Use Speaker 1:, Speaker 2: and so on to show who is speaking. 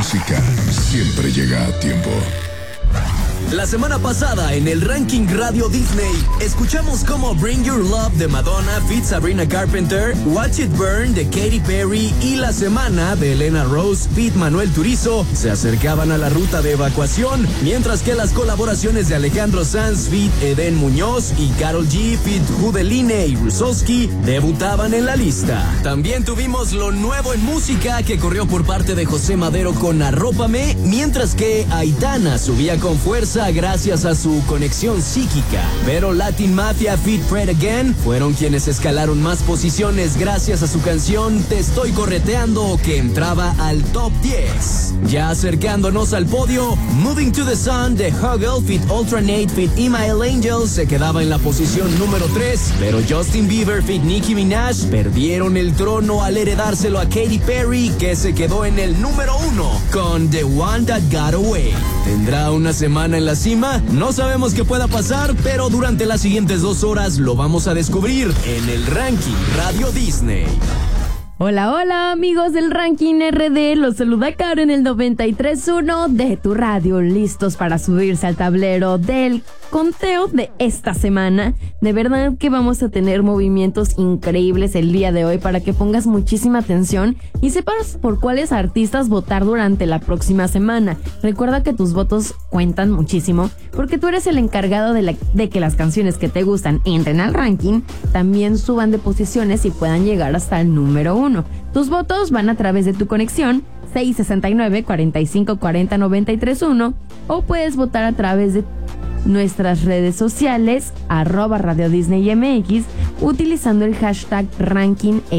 Speaker 1: música siempre llega a tiempo.
Speaker 2: La semana pasada en el ranking Radio Disney escuchamos como Bring Your Love de Madonna feat Sabrina Carpenter, Watch It Burn de Katy Perry y La Semana de Elena Rose feat Manuel Turizo se acercaban a la ruta de evacuación, mientras que las colaboraciones de Alejandro Sanz feat Eden Muñoz y Karol G feat Judeline y Rusowski debutaban en la lista. También tuvimos lo nuevo en música que corrió por parte de José Madero con Arrópame, mientras que Aitana subía con fuerza gracias a su conexión psíquica. Pero Latin Mafia feat Fred Again fueron quienes escalaron más posiciones gracias a su canción Te Estoy Correteando, que entraba al top 10. Ya acercándonos al podio, Moving to the Sun de Huggle feat Ultranate feat Email Angel se quedaba en la posición número 3, pero Justin Bieber feat Nicki Minaj perdieron el trono al heredárselo a Katy Perry, que se quedó en el número 1 con The One That Got Away. ¿Tendrá una semana en la cima? No sabemos qué pueda pasar, pero durante las siguientes 2 horas lo vamos a descubrir en el ranking Radio Disney.
Speaker 3: Hola, hola amigos del Ranking RD, los saluda Karen en el 93.1 de tu radio, listos para subirse al tablero del conteo de esta semana. De verdad que vamos a tener movimientos increíbles el día de hoy para que pongas muchísima atención y sepas por cuáles artistas votar durante la próxima semana. Recuerda que tus votos cuentan muchísimo porque tú eres el encargado de que las canciones que te gustan entren al ranking, también suban de posiciones y puedan llegar hasta el número 1. Tus votos van a través de tu conexión 669-4540-931 o puedes votar a través de nuestras redes sociales @Radio Disney MX utilizando el hashtag ranking